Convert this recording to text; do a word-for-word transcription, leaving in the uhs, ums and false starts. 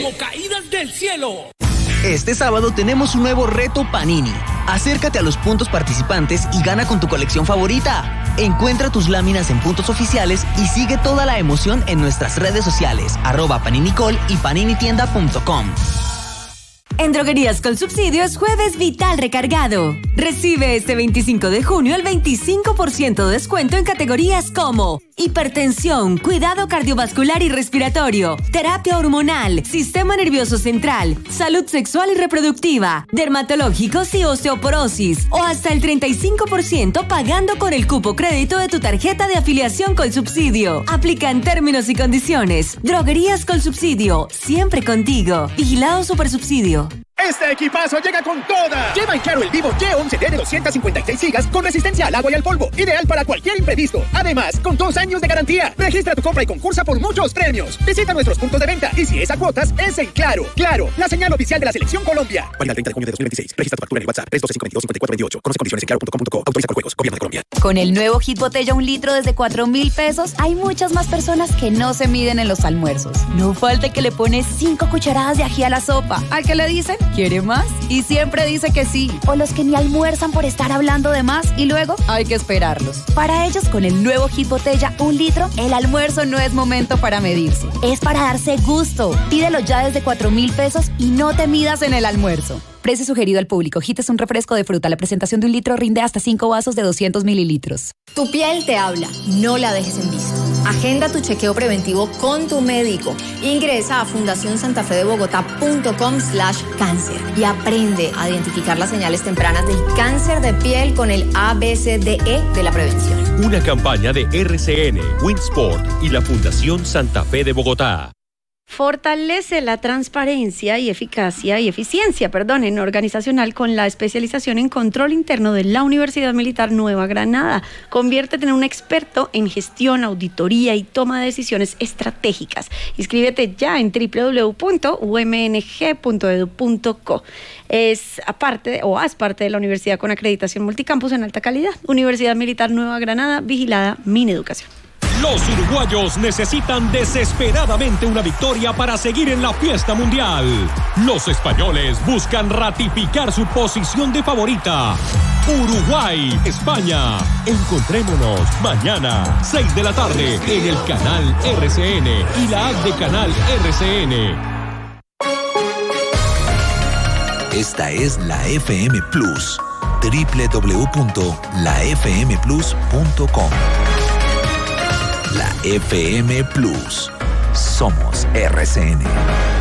Como caídas del cielo. Este sábado tenemos un nuevo reto Panini. Acércate a los puntos participantes y gana con tu colección favorita. Encuentra tus láminas en puntos oficiales y sigue toda la emoción en nuestras redes sociales, arroba paninicol y paninitienda punto com. En Droguerías con Subsidio es Jueves Vital Recargado. Recibe este veinticinco de junio el veinticinco por ciento de descuento en categorías como hipertensión, cuidado cardiovascular y respiratorio, terapia hormonal, sistema nervioso central, salud sexual y reproductiva, dermatológicos y osteoporosis, o hasta el treinta y cinco por ciento pagando con el cupo crédito de tu tarjeta de afiliación con Subsidio. Aplican términos y condiciones. Droguerías con Subsidio, siempre contigo. Vigilado Supersubsidio. Este equipazo llega con toda. Lleva en Claro el Vivo Y once D de doscientas cincuenta y seis gigas con resistencia al agua y al polvo. Ideal para cualquier imprevisto. Además, con dos años de garantía. Registra tu compra y concursa por muchos premios. Visita nuestros puntos de venta y si es a cuotas, es en Claro. Claro, la señal oficial de la Selección Colombia. Válido el treinta de junio de dos mil veintiséis. Registra tu factura en el WhatsApp tres dos cinco dos, cinco cuatro dos ocho. Conoce condiciones en claro punto com punto co. Autoriza con juegos. Gobierno de Colombia. Con el nuevo Hit Botella un litro desde cuatro mil pesos, hay muchas más personas que no se miden en los almuerzos. No falta el que le pone cinco cucharadas de ají a la sopa. Al que le dicen, ¿quiere más? Y siempre dice que sí. O los que ni almuerzan por estar hablando de más y luego hay que esperarlos. Para ellos, con el nuevo Hit Botella un litro, el almuerzo no es momento para medirse. Es para darse gusto. Pídelo ya desde cuatro mil pesos y no te midas en el almuerzo. Precio sugerido al público. Hit es un refresco de fruta. La presentación de un litro rinde hasta cinco vasos de doscientos mililitros. Tu piel te habla. No la dejes en visto. Agenda tu chequeo preventivo con tu médico. Ingresa a fundación santa fe de bogotá punto com slash cáncer y aprende a identificar las señales tempranas del cáncer de piel con el A B C D E de la prevención. Una campaña de R C N, Winsport y la Fundación Santa Fe de Bogotá. Fortalece la transparencia y eficacia y eficiencia, perdón, en organizacional con la especialización en control interno de la Universidad Militar Nueva Granada. Conviértete en un experto en gestión, auditoría y toma de decisiones estratégicas. Inscríbete ya en doble u doble u doble u punto u m n g punto e d u punto co. Es aparte o haz parte de la universidad con acreditación multicampus en alta calidad. Universidad Militar Nueva Granada, vigilada Mineducación. Los uruguayos necesitan desesperadamente una victoria para seguir en la fiesta mundial. Los españoles buscan ratificar su posición de favorita. Uruguay, España. Encontrémonos mañana, seis de la tarde, en el canal R C N y la app de Canal R C N. Esta es la F M Plus. doble u doble u doble u punto la f m plus punto com. La F M Plus. Somos R C N.